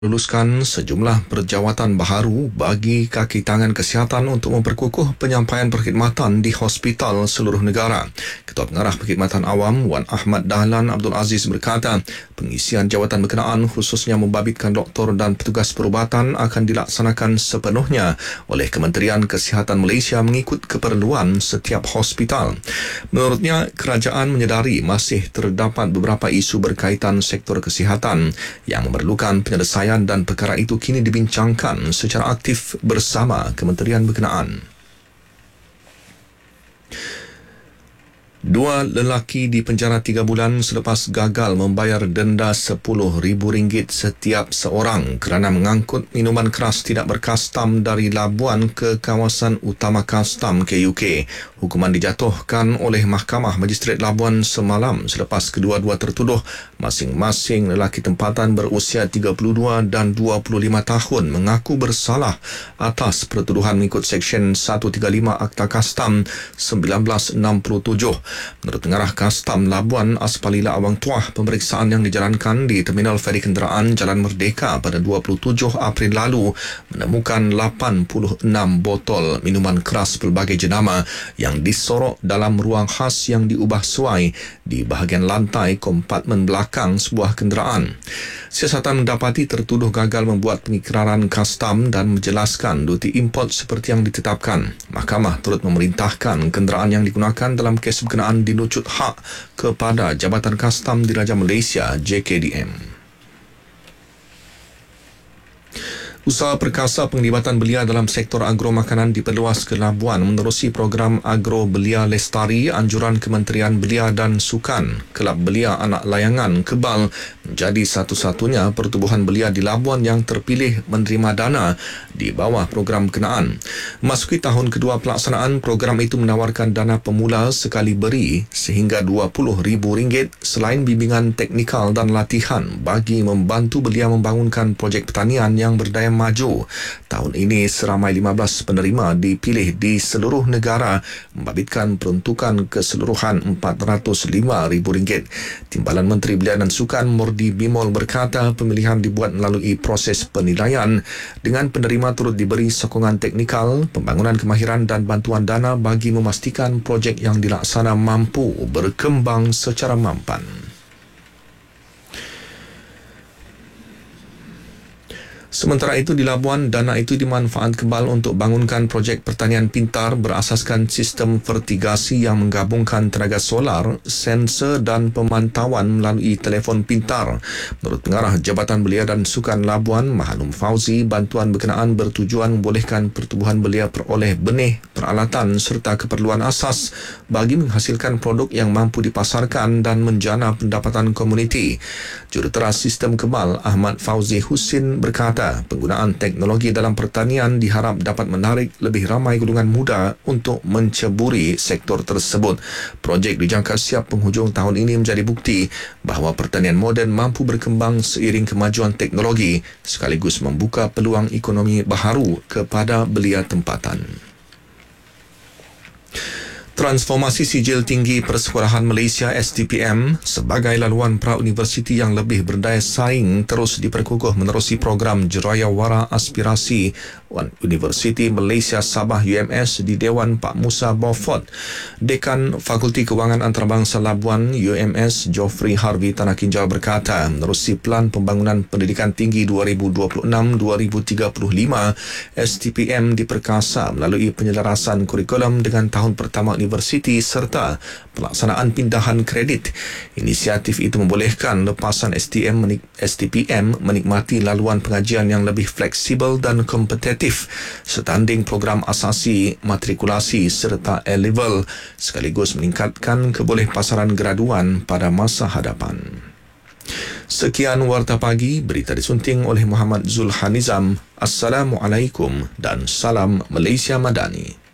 luluskan sejumlah perjawatan baharu bagi kaki tangan kesihatan untuk memperkukuh penyampaian perkhidmatan di hospital seluruh negara. Ketua Pengarah Perkhidmatan Awam Wan Ahmad Dahlan Abdul Aziz berkata, pengisian jawatan berkenaan khususnya membabitkan doktor dan petugas perubatan akan dilaksanakan sepenuhnya oleh Kementerian Kesihatan Malaysia mengikut keperluan setiap hospital. Menurutnya, kerajaan menyedari masih terdapat beberapa isu berkaitan sektor kesihatan yang memerlukan penyelesaian dan perkara itu kini dibincangkan secara aktif bersama kementerian berkenaan. Dua lelaki dipenjara 3 bulan selepas gagal membayar denda RM10,000 setiap seorang kerana mengangkut minuman keras tidak berkastam dari Labuan ke kawasan utama kastam KUK. Hukuman dijatuhkan oleh Mahkamah Magistrate Labuan semalam selepas kedua-dua tertuduh masing-masing lelaki tempatan berusia 32 dan 25 tahun mengaku bersalah atas pertuduhan mengikut Seksyen 135 Akta Kastam 1967. Menurut Pengarah Kastam Labuan Aspalila Awang Tuah, pemeriksaan yang dijalankan di Terminal Feri Kenderaan Jalan Merdeka pada 27 April lalu menemukan 86 botol minuman keras pelbagai jenama yang disorok dalam ruang khas yang diubah suai di bahagian lantai kompartmen belakang sebuah kenderaan. Siasatan mendapati tertuduh gagal membuat pengikraran kastam dan menjelaskan duti import seperti yang ditetapkan. Mahkamah turut memerintahkan kenderaan yang digunakan dalam kes berkenaan dinucut hak kepada Jabatan Kastam Diraja Malaysia JKDM. Usaha perkasa penglibatan belia dalam sektor agro makanan diperluas ke Labuan menerusi program Agro Belia Lestari anjuran Kementerian Belia dan Sukan. Kelab Belia Anak Layangan Kebal menjadi satu-satunya pertubuhan belia di Labuan yang terpilih menerima dana di bawah program berkenaan. Memasuki tahun kedua pelaksanaan, program itu menawarkan dana pemula sekali beri sehingga RM20,000 selain bimbingan teknikal dan latihan bagi membantu belia membangunkan projek pertanian yang berdaya maju. Tahun ini seramai 15 penerima dipilih di seluruh negara membabitkan peruntukan keseluruhan RM405,000. Timbalan Menteri Belia dan Sukan Mordi Bimol berkata pemilihan dibuat melalui proses penilaian dengan penerima turut diberi sokongan teknikal, pembangunan kemahiran dan bantuan dana bagi memastikan projek yang dilaksana mampu berkembang secara mampan. Sementara itu di Labuan, dana itu dimanfaat kebal untuk bangunkan projek pertanian pintar berasaskan sistem vertigasi yang menggabungkan tenaga solar, sensor dan pemantauan melalui telefon pintar. Menurut Pengarah Jabatan Belia dan Sukan Labuan, Mahanum Fauzi, bantuan berkenaan bertujuan membolehkan pertubuhan belia peroleh benih, peralatan serta keperluan asas bagi menghasilkan produk yang mampu dipasarkan dan menjana pendapatan komuniti. Juruterus Sistem Kebal Ahmad Fauzi Husin berkata, penggunaan teknologi dalam pertanian diharap dapat menarik lebih ramai golongan muda untuk menceburi sektor tersebut. Projek dijangka siap penghujung tahun ini menjadi bukti bahawa pertanian moden mampu berkembang seiring kemajuan teknologi sekaligus membuka peluang ekonomi baharu kepada belia tempatan. Transformasi Sijil Tinggi Persekolahan Malaysia STPM sebagai laluan pra-universiti yang lebih berdaya saing terus diperkukuh menerusi program Jerayawara Aspirasi Universiti Malaysia Sabah UMS di Dewan Pak Musa Beaufort. Dekan Fakulti Kewangan Antarabangsa Labuan UMS Geoffrey Harvey Tanah Kinjal berkata, menerusi Pelan Pembangunan Pendidikan Tinggi 2026-2035, STPM diperkasa melalui penyelarasan kurikulum dengan tahun pertama universiti serta pelaksanaan pindahan kredit. Inisiatif itu membolehkan lepasan STPM menikmati laluan pengajian yang lebih fleksibel dan kompetitif setanding program asasi matrikulasi serta A-Level sekaligus meningkatkan kebolehpasaran graduan pada masa hadapan. Sekian Warta Pagi, berita disunting oleh Muhammad Zulhanizam. Assalamualaikum dan salam Malaysia Madani.